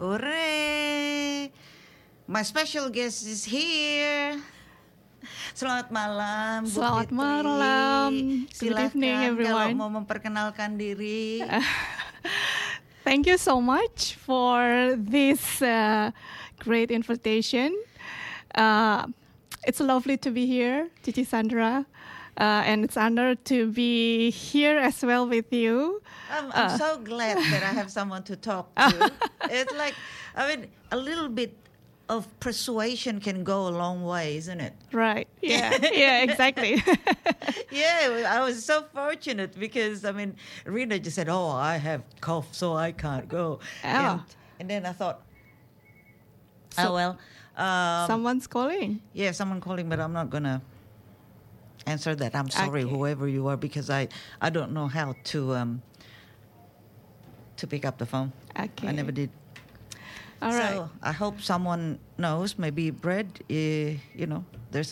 Hooray! My special guest is here. Selamat malam, Bu Selamat Fitri. malam. Good evening, Silakan kalau everyone. mau memperkenalkan diri. Thank you so much for this great invitation. It's lovely to be here, Cici Sandra, and it's an honor to be here as well with you. I'm so glad that I have someone to talk to. It's like, a little bit of persuasion can go a long way, isn't it? Right. Yeah. Yeah. Exactly. Yeah, I was so fortunate because Rina just said, "Oh, I have cough, so I can't go." Oh. And then I thought, So- well, Someone's calling. yeah, someone calling, but I'm not gonna answer that. I'm sorry, Okay. whoever you are, because I don't know how to pick up the phone. Okay. I never did. All right. So I hope someone knows. Maybe Brad, there's